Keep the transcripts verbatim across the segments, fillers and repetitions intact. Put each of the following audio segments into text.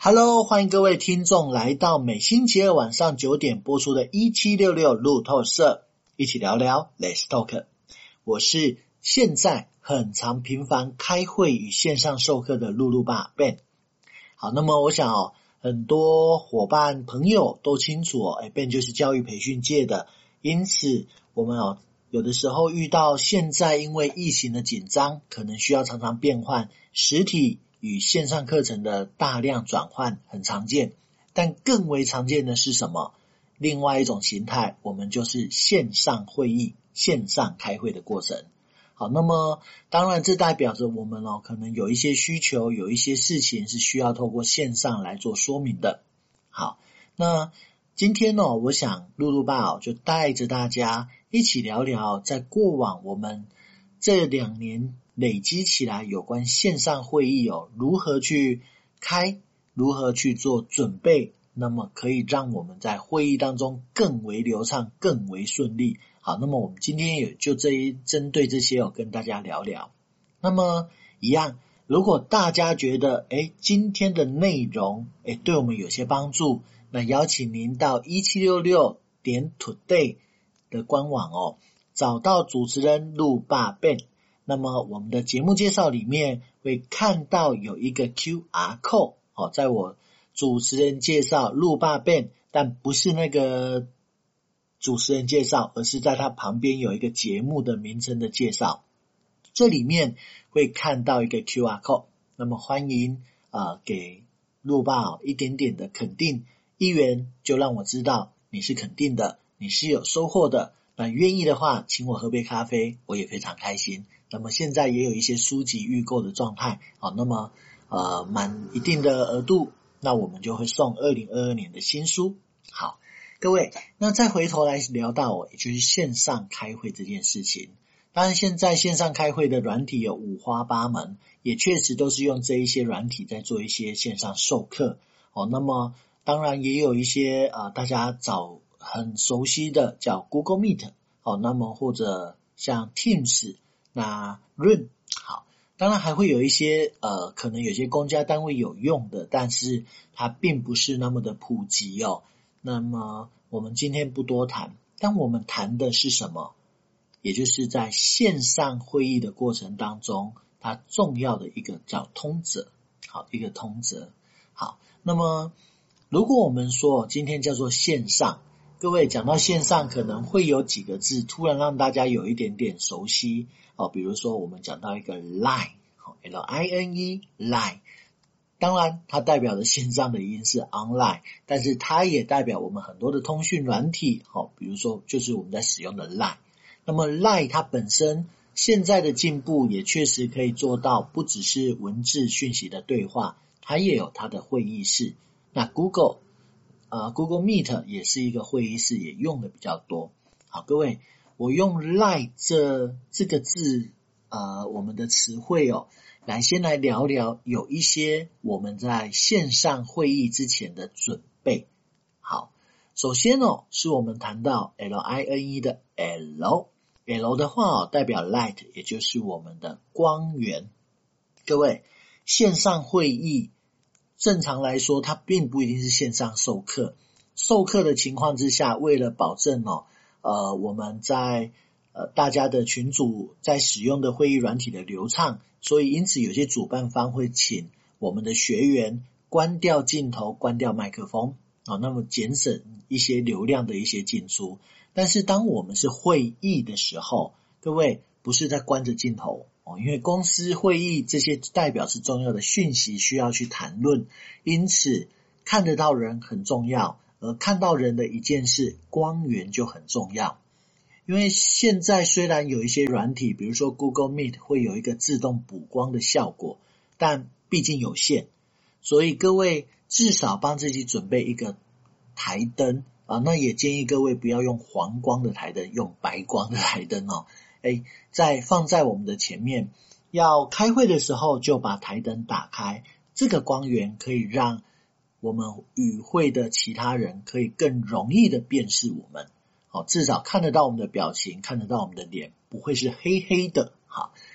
Hello， 欢迎各位听众来到每星期二晚上九点播出的一七六六路透社，一起聊聊 Let's Talk。我是现在很常频繁开会与线上授课的露露爸 Ben。好，那么我想哦，很多伙伴朋友都清楚哦，哎 Ben 就是教育培训界的，因此我们哦有的时候遇到现在因为疫情的紧张，可能需要常常变换实体与线上课程的大量转换很常见，但更为常见的是什么？另外一种形态，我们就是线上会议、线上开会的过程。好，那么当然这代表着我们哦，可能有一些需求，有一些事情是需要透过线上来做说明的。好，那今天哦，我想露露爸哦就带着大家一起聊聊，在过往我们这两年累积起来有关线上会议哦，如何去开，如何去做准备，那么可以让我们在会议当中更为流畅，更为顺利。好，那么我们今天也就这一针对这些哦，跟大家聊聊。那么一样，如果大家觉得诶今天的内容诶对我们有些帮助，那邀请您到一七六六点 today 的官网哦，找到主持人路爸 Ben。那么我们的节目介绍里面会看到有一个 Q R code 哦，在我主持人介绍路爸 Ben， 但不是那个主持人介绍，而是在他旁边有一个节目的名称的介绍，这里面会看到一个 Q R code， 那么欢迎呃给路爸哦一点点的肯定，一元就让我知道你是肯定的，你是有收获的，那愿意的话请我喝杯咖啡，我也非常开心。那么现在也有一些书籍预购的状态，好，那么呃满一定的额度，那我们就会送二零二二年的新书。好，各位，那再回头来聊到哦，也就是线上开会这件事情。当然现在线上开会的软体有五花八门，也确实都是用这一些软体在做一些线上授课哦。那么当然也有一些呃大家早很熟悉的叫 Google Meet 哦，那么或者像 Teams， 那 Zoom， 好，当然还会有一些呃可能有些公家单位有用的，但是它并不是那么的普及哦。那么我们今天不多谈，但我们谈的是什么？也就是在线上会议的过程当中，它重要的一个叫通则。好，一个通则。好，那么如果我们说今天叫做线上，各位讲到线上可能会有几个字突然让大家有一点点熟悉哦，比如说我们讲到一个 Line， L I N E Line， 当然它代表的线上的音是 online， 但是它也代表我们很多的通讯软体，哦，比如说就是我们在使用的 Line。 那么 Line 它本身现在的进步也确实可以做到不只是文字讯息的对话，它也有它的会议室。那 Google呃 Google Meet 也是一个会议室，也用的比较多。好，各位，我用 Line 这这个字呃我们的词汇哦，来先来聊聊有一些我们在线上会议之前的准备。好，首先哦是我们谈到 L I N E 的 L L 的话哦代表 Light， 也就是我们的光源。各位，线上会议正常来说它并不一定是线上授课，授课的情况之下，为了保证哦呃我们在呃大家的群组在使用的会议软体的流畅，所以因此有些主办方会请我们的学员关掉镜头，关掉麦克风啊，那么减省一些流量的一些进出。但是当我们是会议的时候，各位不是在关着镜头哦，因为公司会议这些代表是重要的讯息需要去谈论，因此看得到人很重要，而看到人的一件事，光源就很重要。因为现在虽然有一些软体，比如说 Google Meet 会有一个自动补光的效果，但毕竟有限，所以各位至少帮自己准备一个台灯啊，那也建议各位不要用黄光的台灯，用白光的台灯哦。诶，在放在我们的前面，要开会的时候就把台灯打开，这个光源可以让我们与会的其他人可以更容易的辨识我们。好，至少看得到我们的表情，看得到我们的脸，不会是黑黑的。好，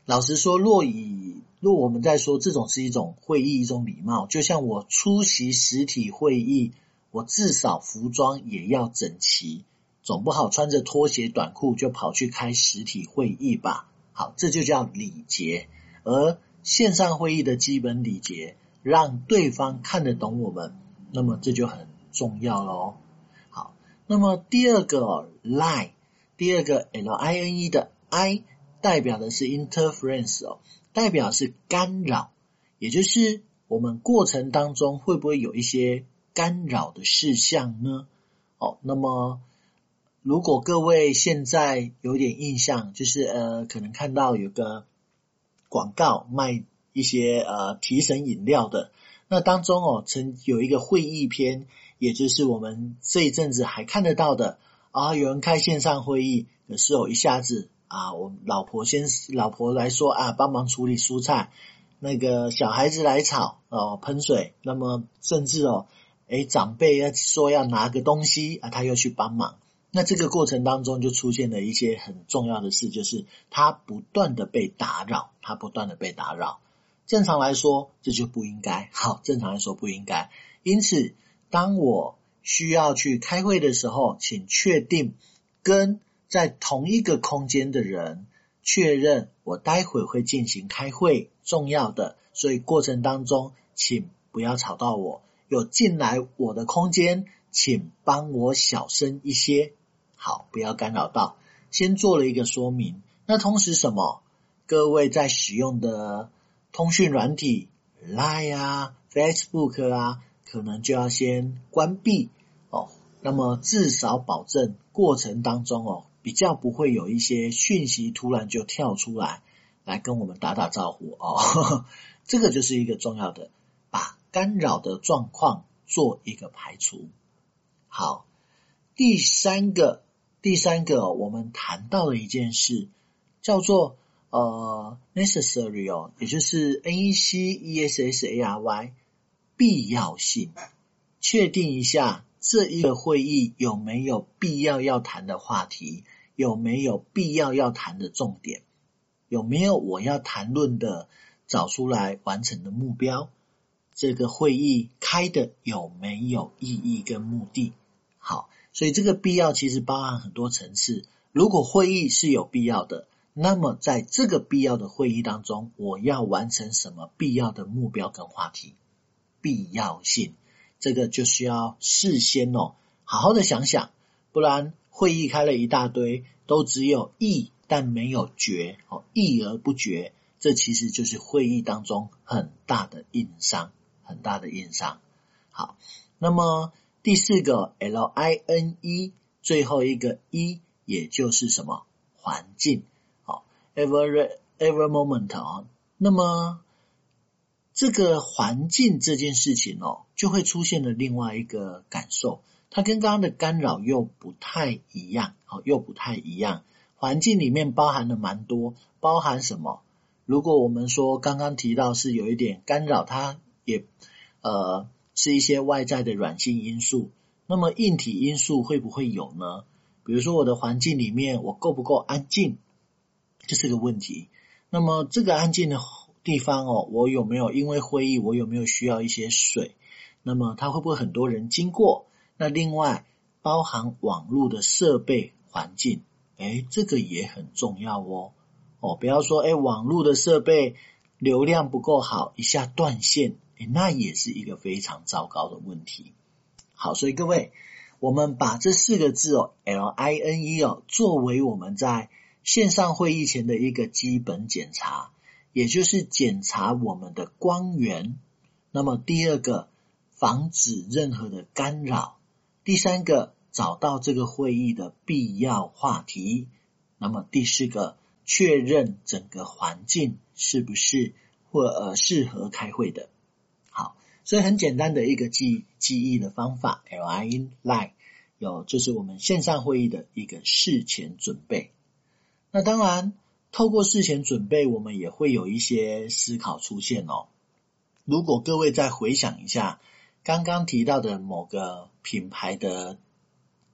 老实说，若以若我们在说这种是一种会议，一种礼貌，就像我出席实体会议，我至少服装也要整齐，总不好穿着拖鞋短裤就跑去开实体会议吧。好，这就叫礼节。而线上会议的基本礼节，让对方看得懂我们，那么这就很重要咯。好，那么第二个、哦、line， 第二个 L I N E 的 I 代表的是 interference 哦，代表是干扰，也就是我们过程当中会不会有一些干扰的事项呢？哦，那么如果各位现在有点印象，就是呃，可能看到有个广告卖一些呃提神饮料的，那当中哦，曾有一个会议篇，也就是我们这一阵子还看得到的啊，有人开线上会议，可是哦一下子啊，我老婆先老婆来说啊，帮忙处理蔬菜，那个小孩子来吵哦喷水，那么甚至哦，诶长辈要说要拿个东西啊，他又去帮忙。那这个过程当中就出现了一些很重要的事，就是他不断的被打扰，他不断的被打扰。正常来说，这就不应该。好，正常来说不应该。因此，当我需要去开会的时候，请确定跟在同一个空间的人确认，我待会会进行开会，重要的，所以过程当中，请不要吵到我。有进来我的空间，请帮我小声一些。好，不要干扰到。先做了一个说明。那同时什么？各位在使用的通讯软体 Line 啊 Facebook 啊，可能就要先关闭哦。那么至少保证过程当中哦，比较不会有一些讯息突然就跳出来来跟我们打打招呼哦。这个就是一个重要的，把干扰的状况做一个排除。好，第三个第三个、哦、我们谈到了一件事，叫做呃 necessary 哦，也就是 N E C E S S A R Y 必要性，确定一下这一个会议有没有必要要谈的话题，有没有必要要谈的重点，有没有我要谈论的找出来完成的目标，这个会议开的有没有意义跟目的。好，所以这个必要其实包含很多层次。如果会议是有必要的，那么在这个必要的会议当中，我要完成什么必要的目标跟话题？必要性，这个就需要事先哦，好好的想想，不然会议开了一大堆，都只有议但没有决，哦，议而不决，这其实就是会议当中很大的硬伤，很大的硬伤。好，那么第四个 L I N E， 最后一个 E， 也就是什么？环境。好 ，every every moment 哦，那么这个环境这件事情哦，就会出现了另外一个感受，它跟刚刚的干扰又不太一样，好，又不太一样。环境里面包含了蛮多，包含什么？如果我们说刚刚提到是有一点干扰，它也呃是一些外在的软性因素，那么硬体因素会不会有呢？比如说我的环境里面我够不够安静，这是个问题。那么这个安静的地方哦，我有没有因为会议我有没有需要一些水？那么它会不会很多人经过？那另外包含网络的设备环境，诶，这个也很重要哦。哦，不要说诶网络的设备流量不够好，一下断线，诶那也是一个非常糟糕的问题。好，所以各位，我们把这四个字哦 L I N E 哦作为我们在线上会议前的一个基本检查，也就是检查我们的光源。那么第二个，防止任何的干扰。第三个，找到这个会议的必要话题。那么第四个，确认整个环境是不是或呃适合开会的。好，所以很简单的一个记记忆的方法 L I N E 有就是我们线上会议的一个事前准备。那当然透过事前准备，我们也会有一些思考出现哦。如果各位再回想一下刚刚提到的某个品牌的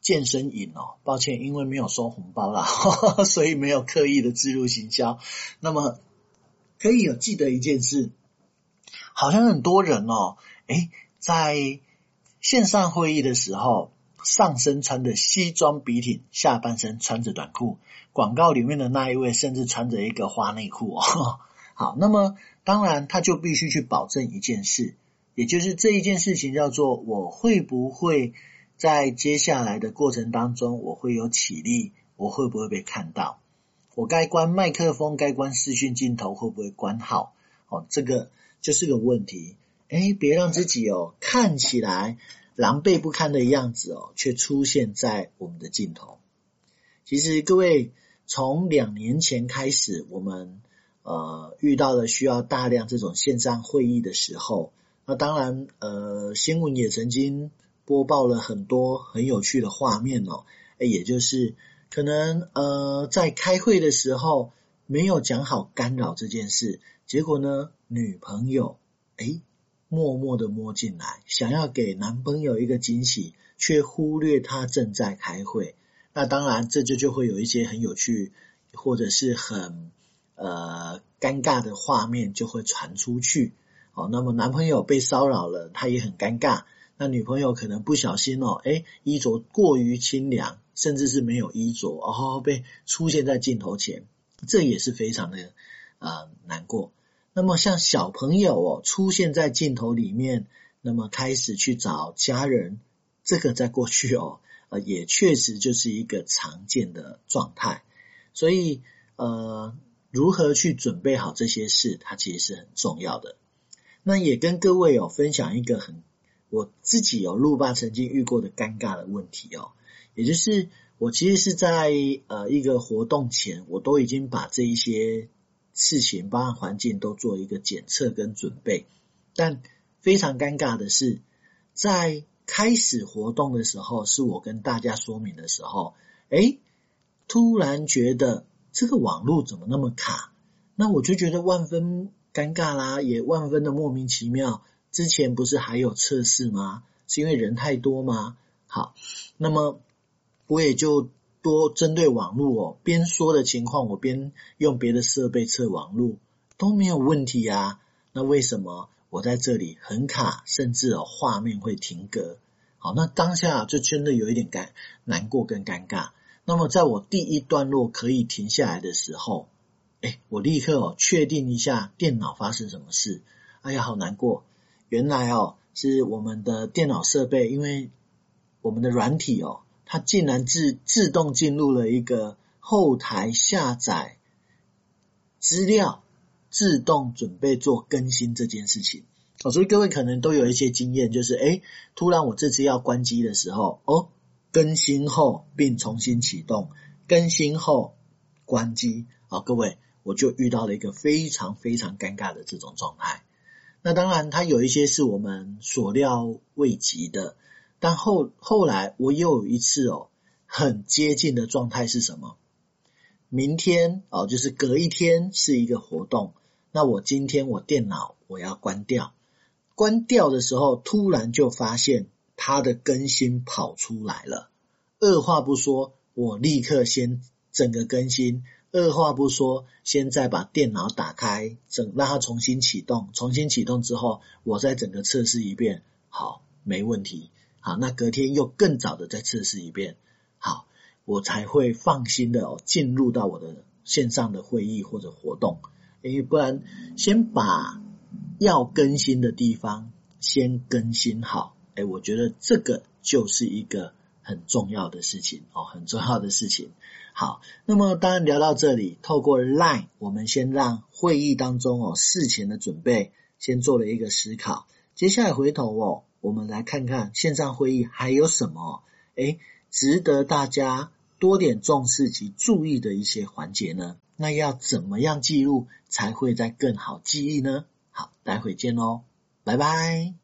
健身饮哦，抱歉，因为没有收红包啦，所以没有刻意的置入行销。那么可以有记得一件事，好像很多人哦，诶，在线上会议的时候，上身穿着西装笔挺，下半身穿着短裤，广告里面的那一位甚至穿着一个花内裤哦。好，那么当然他就必须去保证一件事，也就是这一件事情叫做我会不会在接下来的过程当中我会有起立，我会不会被看到，我该关麦克风该关视讯镜头会不会关好哦，这个就是个问题。诶，别让自己哦看起来狼狈不堪的样子哦却出现在我们的镜头。其实各位从两年前开始，我们呃，遇到了需要大量这种线上会议的时候，那当然呃，新闻也曾经播报了很多很有趣的画面哦，也就是可能呃，在开会的时候没有讲好干扰这件事，结果呢，女朋友诶默默的摸进来，想要给男朋友一个惊喜，却忽略他正在开会。那当然这就就会有一些很有趣或者是很呃，尴尬的画面就会传出去。哦，那么男朋友被骚扰了，他也很尴尬。那女朋友可能不小心哦，诶，衣着过于清凉，甚至是没有衣着，然后被出现在镜头前，这也是非常的呃难过。那么像小朋友哦，出现在镜头里面，那么开始去找家人，这个在过去哦，呃，也确实就是一个常见的状态。所以呃。如何去准备好这些事，它其实是很重要的。那也跟各位有、哦、分享一个很我自己有路霸曾经遇过的尴尬的问题哦，也就是我其实是在呃一个活动前，我都已经把这一些事情包含环境都做一个检测跟准备，但非常尴尬的是，在开始活动的时候，是我跟大家说明的时候，诶，突然觉得这个网络怎么那么卡？那我就觉得万分尴尬啦，也万分的莫名其妙。之前不是还有测试吗？是因为人太多吗？好，那么我也就多针对网络哦，边说的情况我边用别的设备测网络都没有问题啊。那为什么我在这里很卡，甚至哦画面会停格？好，那当下就真的有一点尴难过跟尴尬。那么在我第一段落可以停下来的时候，诶，我立刻哦确定一下电脑发生什么事。哎呀，好难过。原来哦是我们的电脑设备，因为我们的软体哦，它竟然自自动进入了一个后台下载资料，自动准备做更新这件事情。哦，所以各位可能都有一些经验，就是诶，突然我这次要关机的时候，哦。更新后并重新启动，更新后关机。好，各位，我就遇到了一个非常非常尴尬的这种状态。那当然它有一些是我们所料未及的，但后后来我又有一次哦很接近的状态是什么？明天哦就是隔一天是一个活动，那我今天我电脑我要关掉，关掉的时候突然就发现它的更新跑出来了，二话不说，我立刻先整个更新，二话不说，先再把电脑打开，整让它重新启动，重新启动之后，我再整个测试一遍，好，没问题，好，那隔天又更早的再测试一遍，好，我才会放心的哦进入到我的线上的会议或者活动，因为不然先把要更新的地方先更新好。诶，我觉得这个就是一个很重要的事情哦，很重要的事情。好，那么当然聊到这里，透过 LINE 我们先让会议当中哦事前的准备先做了一个思考，接下来回头哦我们来看看线上会议还有什么诶值得大家多点重视及注意的一些环节呢？那要怎么样记录才会再更好记忆呢？好，待会见咯，拜拜。